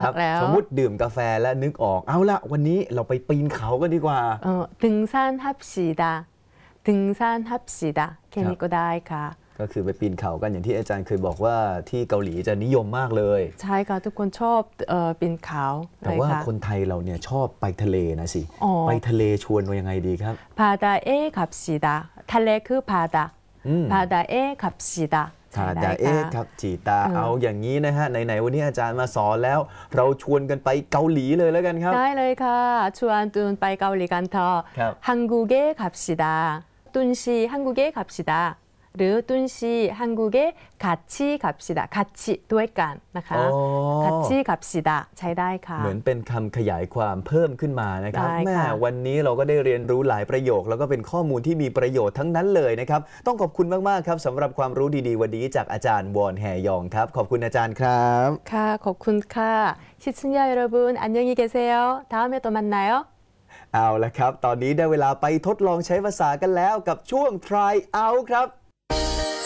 ครับแล้วสมมุติดื่มกาแฟและนึกออกเอาละวันนี้เราไปปีนเขากันดีกว่า 등산합시다. 등산합시다. แค่นี้ก็ได้ค่ะก็คือไปปีนเขากันอย่างที่อาจารย์เคยบอกว่าที่เกาหลีจะนิยมมากเลยใช่ค่ะทุกคนชอบปีนเขาแต่ว่าคนไทยเราเนี่ยชอบไปทะเลนะสิไปทะเลชวนว่ายังไงดีครับ 바다에 갑시다. ทะเลคือ바다. 바다에 갑시다. ทาดาเอ๊ครับจีตาเอาอย่างนี้นะฮะไหนๆวันนี้อาจารย์มาสอนแล้วเราชวนกันไปเกาหลีเลยแล้วกันครับได้เลยค่ะชวนตุนไปเกาหลีกันเถอะ한국에 갑시다. 뚠씨 한국에 갑시다. หรือตุนชีฮังกูเกะคัตชิคับชิดะคัตชิด้วยกันนะคะคัตชิคับชิดะใช้ได้ค่ะเหมือนเป็นคำขยายความเพิ่มขึ้นมานะครับแม่วันนี้เราก็ได้เรียนรู้หลายประโยคแล้วก็เป็นข้อมูลที่มีประโยชน์ทั้งนั้นเลยนะครับต้องขอบคุณมากๆครับสำหรับความรู้ดีๆวันนี้จากอาจารย์วอนแฮยองครับขอบคุณอาจารย์ครับค่ะขอบคุณค่ะ시청자여러분안녕히계세요 다음에 또 만나요 เอาละครับตอนนี้ได้เวลาไปทดลองใช้ภาษากันแล้วกับช่วง Try Out ครับ